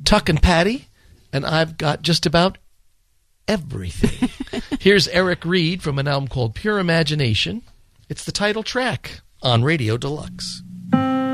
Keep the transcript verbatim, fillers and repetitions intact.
Tuck and Patty, and I've got just about everything. Here's Eric Reed from an album called Pure Imagination. It's the title track on Radio Deluxe.